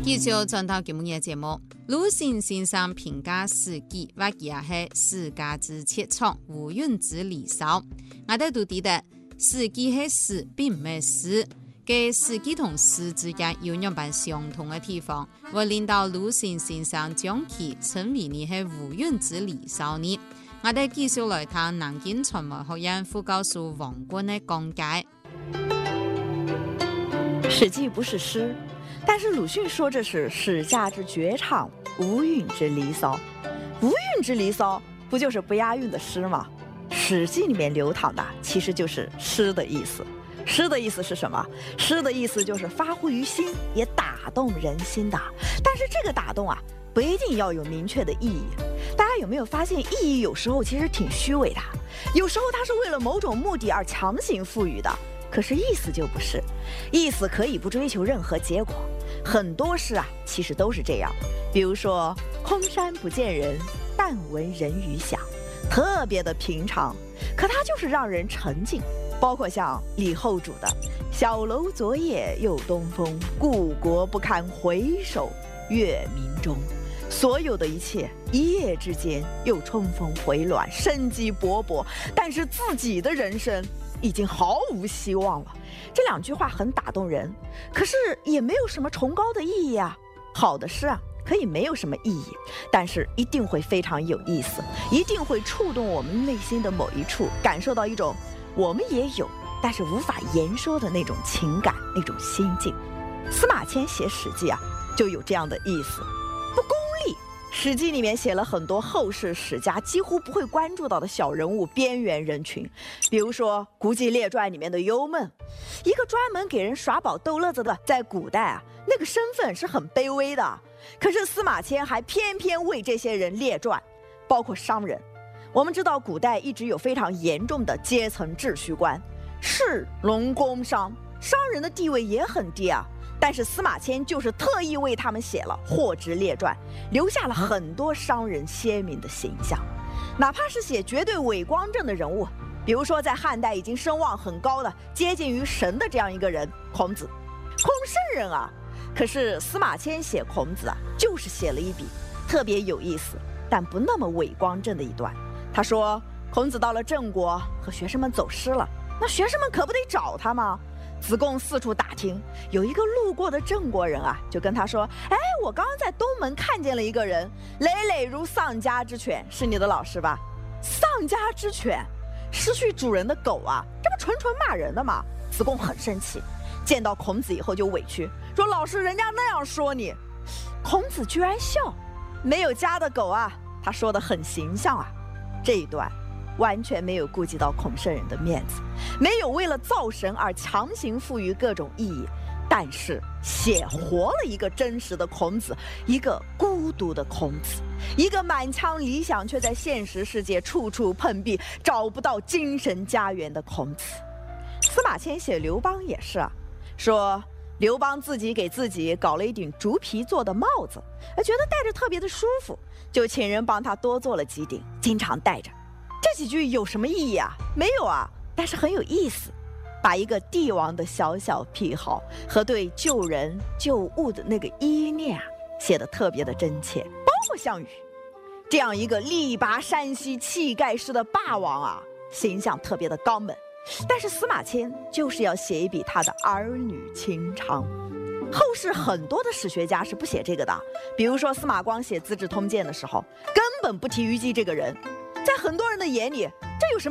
继续转到节目的节目，鲁迅先生评价《史记》，话佢是世界之傑創，無庸之離騷。我哋都記得《史記》係史，並唔係詩。嘅《史記》同詩之間有兩般相同嘅地方，會令到魯迅先生將其稱為呢係無庸之離騷呢。我哋繼續來睇南京傳媒學院副教授王軍嘅講解。 《史記》不是詩。但是鲁迅说这是史家之绝唱，无韵之离骚。无韵之离骚不就是不押韵的诗吗？史记里面流淌的其实就是诗的意思。诗的意思是什么？诗的意思就是发乎于心，也打动人心的。但是这个打动啊，不一定要有明确的意义。大家有没有发现，意义有时候其实挺虚伪的，有时候它是为了某种目的而强行赋予的。可是意思就不是，意思可以不追求任何结果。很多诗啊，其实都是这样。比如说“空山不见人，但闻人语响”，特别的平常，可它就是让人沉静。包括像李后主的“小楼昨夜又东风，故国不堪回首月明中”，所有的一切一夜之间又春风回暖，生机勃勃，但是自己的人生已经毫无希望了。这两句话很打动人，可是也没有什么崇高的意义啊。好的诗啊，可以没有什么意义，但是一定会非常有意思，一定会触动我们内心的某一处，感受到一种我们也有但是无法言说的那种情感，那种心境。司马迁写《史记》啊，就有这样的意思。不功利，《史记》里面写了很多后世史家几乎不会关注到的小人物、边缘人群。比如说《古籍列传》里面的幽闷，一个专门给人耍宝逗乐子的，在古代啊，那个身份是很卑微的。可是司马迁还偏偏为这些人列传，包括商人。我们知道古代一直有非常严重的阶层秩序观，士农工商，商人的地位也很低啊。但是司马迁就是特意为他们写了《货殖列传》，留下了很多商人鲜明的形象。哪怕是写绝对伪光正的人物，比如说在汉代已经声望很高的、接近于神的这样一个人孔子，孔圣人啊。可是司马迁写孔子啊，就是写了一笔特别有意思但不那么伪光正的一段。他说孔子到了郑国和学生们走失了，那学生们可不得找他吗？子贡四处打听，有一个路过的郑国人啊，就跟他说：“哎，我刚刚在东门看见了一个人，累累如丧家之犬，是你的老师吧？”丧家之犬，失去主人的狗啊，这不纯纯骂人的吗？子贡很生气，见到孔子以后就委屈说：“老师，人家那样说你。”孔子居然笑，没有家的狗啊，他说得很形象啊。这一段完全没有顾及到孔圣人的面子，没有为了造神而强行赋予各种意义，但是写活了一个真实的孔子，一个孤独的孔子，一个满腔理想却在现实世界处处碰壁，找不到精神家园的孔子。司马迁写刘邦也是啊，说刘邦自己给自己搞了一顶竹皮做的帽子，觉得戴着特别的舒服，就请人帮他多做了几顶，经常戴着。这几句有什么意义啊？没有啊，但是很有意思，把一个帝王的小小癖好和对救人救物的那个依念啊，写得特别的真切。包括项羽这样一个力拔山兮气盖世的霸王啊，形象特别的刚猛，但是司马迁就是要写一笔他的儿女情长。后世很多的史学家是不写这个的，比如说司马光写《资治通鉴》的时候，根本不提虞姬这个人。在很多人的眼里，这有什么